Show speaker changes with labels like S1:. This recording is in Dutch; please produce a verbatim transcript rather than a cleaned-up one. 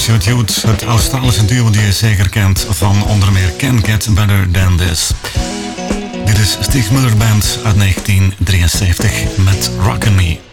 S1: Institute Youth, het Australische duo die je zeker kent van onder meer Can't Get Better Than This. Dit is Steve Miller Band uit negentien drieënzeventig met Rockin' Me.